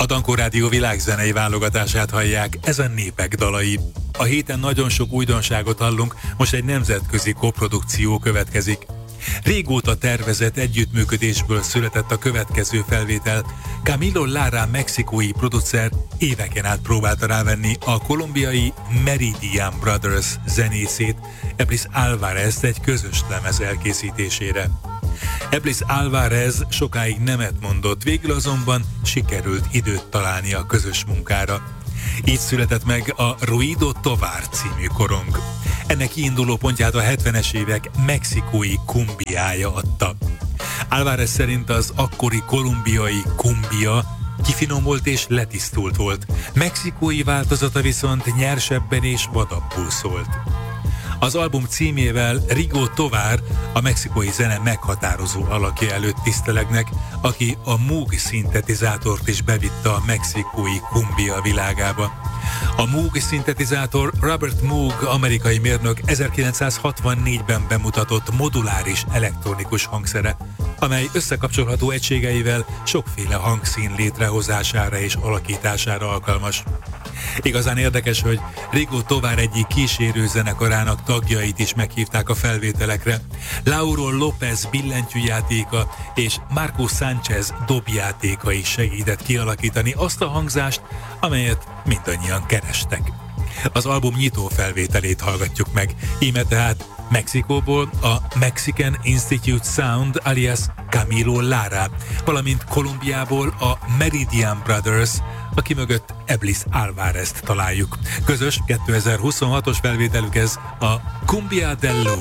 Dankó Rádió világzenei válogatását hallják, ez a Népek dalai. A héten nagyon sok újdonságot hallunk, most egy nemzetközi koprodukció következik. Régóta tervezett együttműködésből született a következő felvétel. Camilo Lara mexikói producer éveken át próbálta rávenni a kolumbiai Meridian Brothers zenészét, Eblis Alvarez egy közös lemez elkészítésére. Eblis Alvarez sokáig nemet mondott, végül azonban sikerült időt találni a közös munkára. Így született meg a Ruido Tovar című korong. Ennek kiinduló pontját a 70-es évek mexikói kumbiája adta. Alvarez szerint az akkori kolumbiai kumbia kifinomult és letisztult volt. Mexikói változata viszont nyersebben és vadabbul szólt. Az album címével Rigo Tovar a mexikói zene meghatározó alakja előtt tisztelegnek, aki a Moog szintetizátort is bevitte a mexikói kumbia világába. A Moog szintetizátor Robert Moog amerikai mérnök 1964-ben bemutatott moduláris elektronikus hangszere, amely összekapcsolható egységeivel sokféle hangszín létrehozására és alakítására alkalmas. Igazán érdekes, hogy Rigo Tovar egyik kísérő zenekarának tagjait is meghívták a felvételekre. Lauro López billentyűjátéka és Marco Sánchez dobjátéka is segített kialakítani azt a hangzást, amelyet mindannyian kerestek. Az album nyitó felvételét hallgatjuk meg, íme tehát Mexikóból a Mexican Institute Sound alias Camilo Lara, valamint Kolumbiából a Meridian Brothers, aki mögött Eblis Alvarez-t találjuk. Közös 2026-os felvételük ez, a Cumbia del Luz.